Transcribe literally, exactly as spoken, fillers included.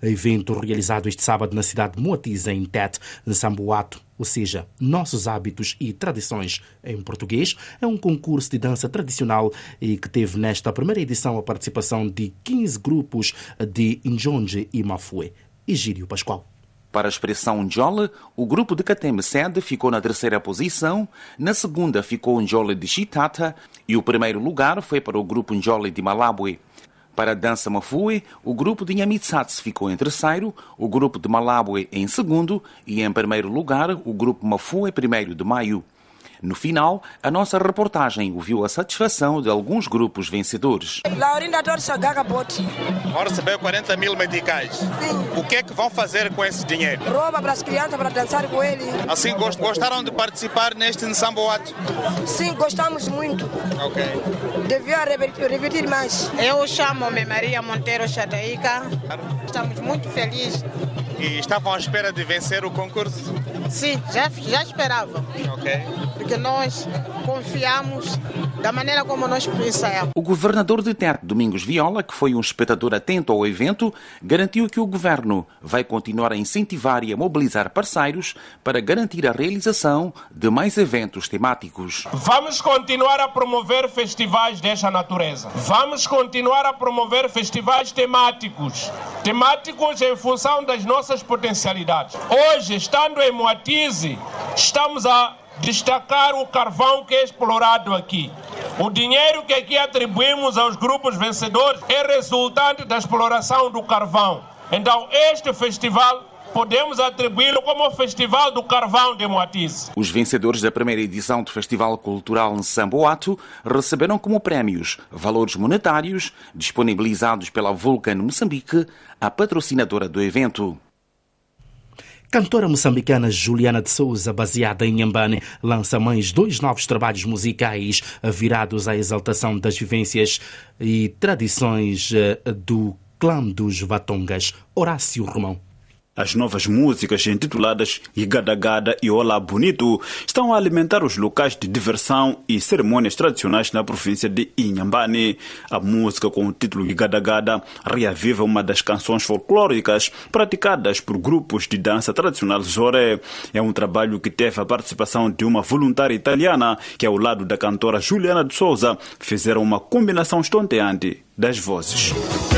Evento realizado este sábado na cidade de Moatize, em Tete, Samboato, ou seja, Nossos Hábitos e Tradições em português. É um concurso de dança tradicional e que teve nesta primeira edição a participação de quinze grupos de Njonje e Mafue. Egídio Pascoal. Para a expressão Njole, o grupo de Katembe Sede ficou na terceira posição, na segunda ficou o Njole de Chitata e o primeiro lugar foi para o grupo Njole de Malabwe. Para a dança Mafue, o grupo de Nyamitsatse ficou em terceiro, o grupo de Malabwe em segundo e em primeiro lugar o grupo Mafue primeiro de Maio. No final, a nossa reportagem ouviu a satisfação de alguns grupos vencedores. Laurinda Dorsa Gagaboti. Vão receber quarenta mil meticais. Sim. O que é que vão fazer com esse dinheiro? Rouba para as crianças para dançar com ele. Assim, gostaram de participar neste Nsamboato? Sim, gostamos muito. Ok. Devia repetir mais. Eu chamo-me Maria Monteiro Chataíca. Estamos muito felizes. E estavam à espera de vencer o concurso? Sim, já, já esperava. Ok. Porque nós confiamos da maneira como nós ensaiamos. O governador de Tete, Domingos Viola, que foi um espectador atento ao evento, garantiu que o governo vai continuar a incentivar e a mobilizar parceiros para garantir a realização de mais eventos temáticos. Vamos continuar a promover festivais desta natureza. Vamos continuar a promover festivais temáticos. Temáticos em função das nossas potencialidades. Hoje, estando em Moatize, estamos a destacar o carvão que é explorado aqui. O dinheiro que aqui atribuímos aos grupos vencedores é resultante da exploração do carvão. Então, este festival podemos atribuí-lo como o Festival do Carvão de Moatize. Os vencedores da primeira edição do Festival Cultural Nsamboato receberam como prémios valores monetários disponibilizados pela Vulcan Moçambique, a patrocinadora do evento. Cantora moçambicana Juliana de Souza, baseada em Inhambane, lança mais dois novos trabalhos musicais virados à exaltação das vivências e tradições do clã dos Vatongas. Horácio Romão. As novas músicas, intituladas Igadagada e Olá Bonito, estão a alimentar os locais de diversão e cerimônias tradicionais na província de Inhambane. A música com o título Igadagada reaviva uma das canções folclóricas praticadas por grupos de dança tradicional Zore. É um trabalho que teve a participação de uma voluntária italiana que, ao lado da cantora Juliana de Souza, fizeram uma combinação estonteante das vozes.